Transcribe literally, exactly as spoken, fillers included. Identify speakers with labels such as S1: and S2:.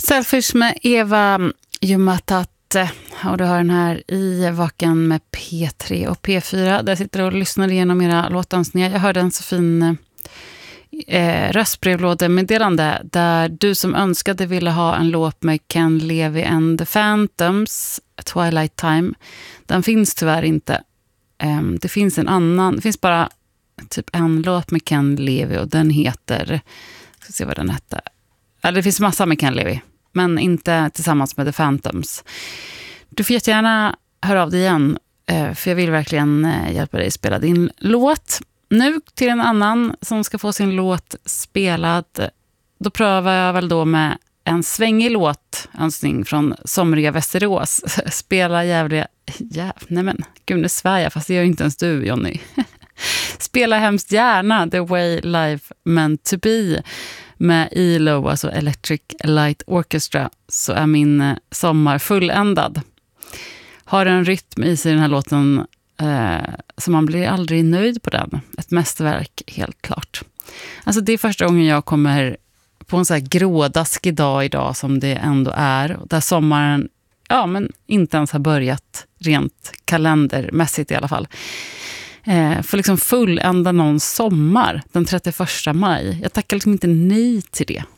S1: Selfish med Eva Jumatate. Och du har den här i Vaken med P tre och P fyra. Där sitter och lyssnar igenom era låtönskningar. Jag hörde en så fin eh, röstbrevlådemeddelande där du som önskade ville ha en låt med Ken Levy and the Phantoms, Twilight Time. Den finns tyvärr inte. Eh, det finns en annan, det finns bara typ en låt med Ken Levy och den heter, ska se vad den hette. Eller det finns massa med Ken Levy, men inte tillsammans med The Phantoms. Du får jättegärna höra av dig igen, för jag vill verkligen hjälpa dig spela din låt. Nu till en annan som ska få sin låt spelad. Då prövar jag väl då med en svängig låt, önskning från somriga Västerås. Spela jävliga... Jäv, nej men, gud nu svär jag, fast det gör inte ens du, Jonny. Spela hemskt gärna The Way Life Meant To Be med E L O, alltså Electric Light Orchestra, så är min sommar fulländad. Har en rytm i sig den här låten eh, så man blir aldrig nöjd på den. Ett mästerverk, helt klart. Alltså det är första gången jag kommer på en så här grådaskig dag idag som det ändå är. Där sommaren, ja men inte ens har börjat rent kalendermässigt i alla fall. Eh, för liksom fullända någon sommar den trettioförsta maj. Jag tackar liksom inte nej till det.